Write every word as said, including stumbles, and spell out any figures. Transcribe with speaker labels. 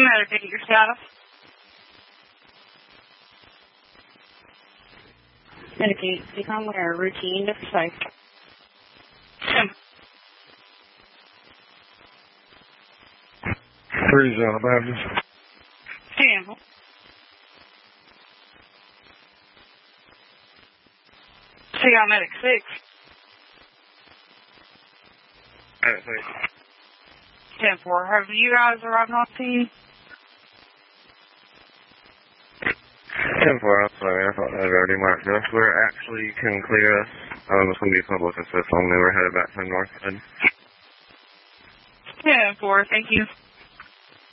Speaker 1: Medic, your status. Medic, become aware routine to psych.
Speaker 2: Three zone Baptist.
Speaker 1: Campbell. C I Medic six.
Speaker 2: Medic six.
Speaker 1: ten four. Have you guys arrived on scene?
Speaker 2: ten four, I'm sorry, I thought that had already marked us. We're actually can clear us. Um, it's going to be public and so long. We're headed back to the north end.
Speaker 1: ten four, thank you.